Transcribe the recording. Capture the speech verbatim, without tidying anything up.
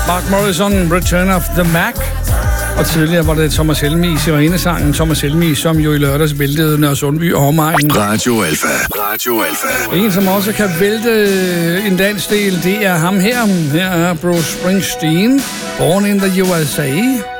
Mark Morrison, Return of the Mac. Og tidligere var det Thomas Helmig, Sirenesangen. Thomas Helmig, som jo i lørdags væltede Nørresundby og omegn. Radio Alfa. Radio Alfa. En, som også kan vælte en landsdel, det er ham her. Her er Bruce Springsteen, Born in the U S A.